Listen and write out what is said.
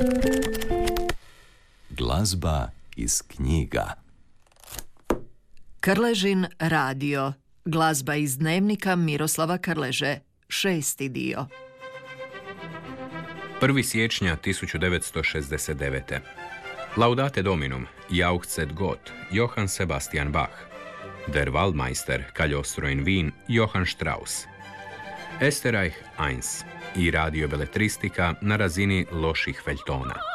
Glazba iz knjiga. Krležin radio. Glazba iz dnevnika Miroslava Krleže. 6. dio. 1. siječnja 1969. Laudate Dominum, Jauchzet Gott, Johann Sebastian Bach. Der Waldmeister, Kaljostroin Wien, Johann Strauss. Österreich 1 i radio beletristika na razini loših feljtona.